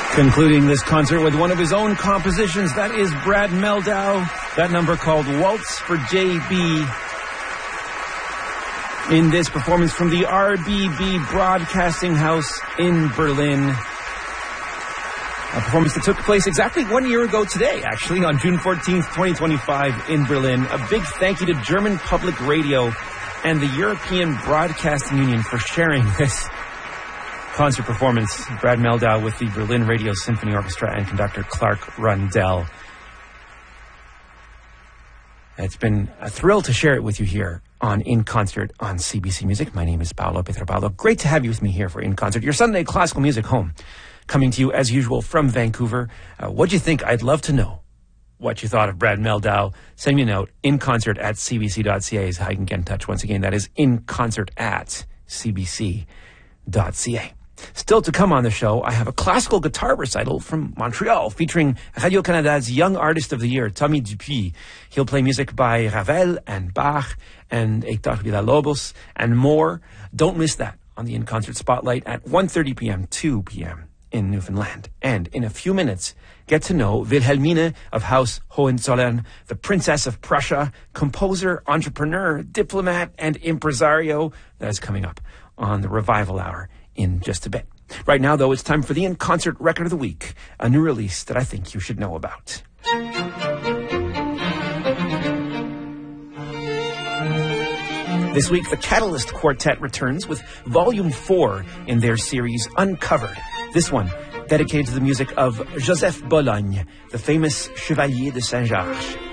Concluding this concert with one of his own compositions, that is Brad Mehldau, that number called Waltz for JB. In this performance from the RBB Broadcasting House in Berlin. A performance that took place exactly 1 year ago today, actually, on June 14th, 2025 in Berlin. A big thank you to German Public Radio and the European Broadcasting Union for sharing this concert performance. Brad Mehldau with the Berlin Radio Symphony Orchestra and conductor Clark Rundell. It's been a thrill to share it with you here on In Concert on CBC Music. My name is Paolo Pietropaolo. Great to have you with me here for In Concert, your Sunday classical music home. Coming to you, as usual, from Vancouver. What'd you think? I'd love to know what you thought of Brad Mehldau. Send me a note. inconcert@cbc.ca is how you can get in touch. Once again, that is inconcert@cbc.ca. Still to come on the show, I have a classical guitar recital from Montreal featuring Radio-Canada's Young Artist of the Year, Tommy Dupuis. He'll play music by Ravel and Bach and Héctor Villa-Lobos and more. Don't miss that on the In Concert Spotlight at 1:30 p.m., 2 p.m. in Newfoundland. And in a few minutes, get to know Wilhelmine of House Hohenzollern, the Princess of Prussia, composer, entrepreneur, diplomat, and impresario. That is coming up on the Revival Hour in just a bit. Right now, though, it's time for the In Concert Record of the Week, a new release that I think you should know about. This week, the Catalyst Quartet returns with Volume 4 in their series Uncovered. This one dedicated to the music of Joseph Bologne, the famous Chevalier de Saint-Georges.